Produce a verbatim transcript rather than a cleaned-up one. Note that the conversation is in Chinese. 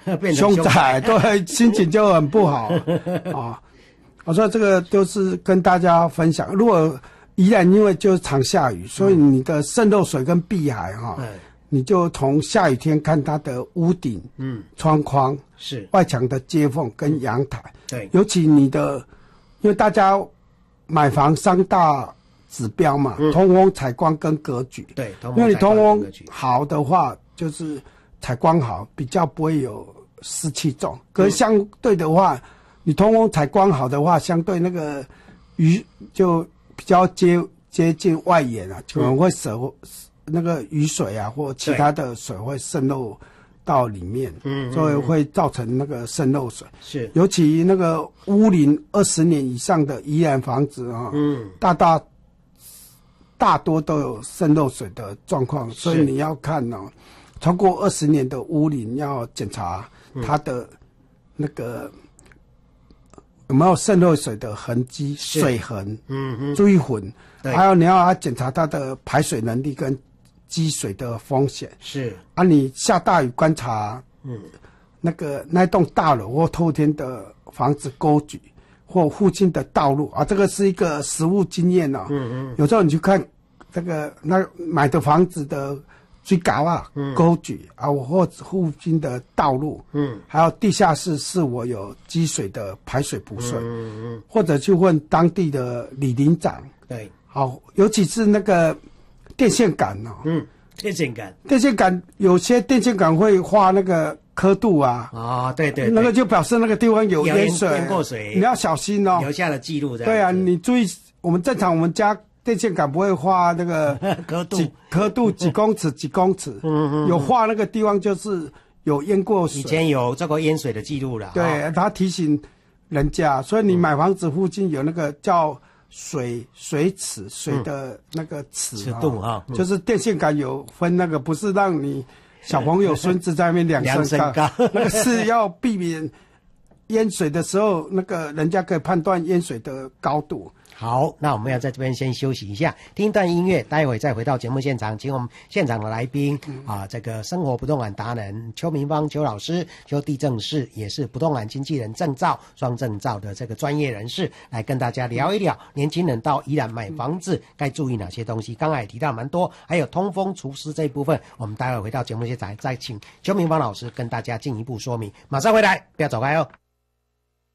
凶宅，对，心情就很不好啊。我说这个都是跟大家分享。如果宜兰因为就常下雨，所以你的渗漏水跟碧海哈、嗯，你就从下雨天看它的屋顶、嗯，窗框是外墙的接缝跟阳台，对，尤其你的，因为大家买房三大指标嘛，嗯、通风、采光跟格局，对，因为你通风好的话，就是采光好，比较不会有湿气重。可是相对的话，嗯、你通风采光好的话，相对那个雨就比较接接近外沿啊，可能会舍、嗯、那个雨水啊或其他的水会渗漏到里面，嗯，所以会造成那个渗漏水。是，尤其那个屋龄二十年以上的宜兰房子啊，嗯，大大大多都有渗漏水的状况，所以你要看哦，超过二十年的屋龄要检查它的那个。有没有渗漏水的痕迹、水痕、嗯嗯、追混，还有你要它检查它的排水能力跟积水的风险。是啊，你下大雨观察，嗯，那个那栋大楼或透天的房子沟渠或附近的道路啊，这个是一个实务经验哦。嗯嗯，有时候你去看这个那买的房子的。水沟啊，沟渠啊，或附近的道路，嗯，还有地下室是我有积水的排水补水，嗯嗯，或者去问当地的里邻长，对，好，尤其是那个电线杆哦，嗯，电线杆，电线杆有些电线杆会画那个刻度啊，哦，对 对, 对，那个就表示那个地方有淹水，淹过水，你要小心哦，留下了记录。对啊，你注意，我们正常我们家。电线杆不会画那个刻度，刻度几公尺几公尺，嗯嗯，有画那个地方就是有淹过水，以前有这个淹水的记录了。对，他提醒人家，所以你买房子附近有那个叫水水尺，水的那个尺尺度啊，就是电线杆有分那个，不是让你小朋友孙子在那边量身高，那个是要避免淹水的时候，那个人家可以判断淹水的高度。好，那我们要在这边先休息一下，听一段音乐，待会再回到节目现场，请我们现场的来宾、嗯、啊，这个生活不动产达人邱明芳邱老师，邱地政士，也是不动产经纪人证照双证照的这个专业人士，来跟大家聊一聊年轻人到宜兰买房子该注意哪些东西。刚才也提到蛮多，还有通风除湿这一部分，我们待会回到节目现场再请邱明芳老师跟大家进一步说明。马上回来，不要走开哦。